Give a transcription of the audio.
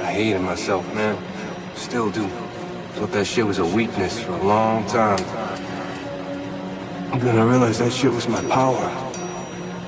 I hated myself, man. Still do. Thought that shit was a weakness for a long time. Then I realized that shit was my power.